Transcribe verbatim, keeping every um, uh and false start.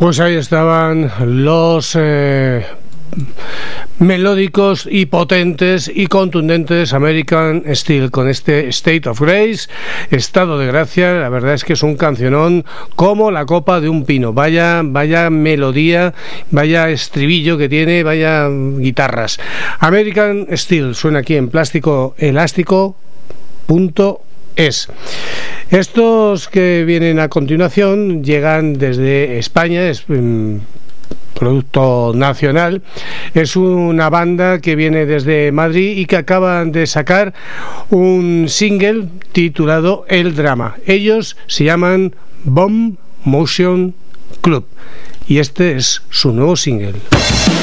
Pues ahí estaban los eh, melódicos y potentes y contundentes American Steel con este State of Grace, estado de gracia. La verdad es que es un cancionón como la copa de un pino. Vaya, vaya melodía, vaya estribillo que tiene, vaya guitarras. American Steel suena aquí en plástico elástico punto es. Estos que vienen a continuación llegan desde España, es um, producto nacional. Es una banda que viene desde Madrid y que acaban de sacar un single titulado El Drama. Ellos se llaman Bomb Motion Club y este es su nuevo single.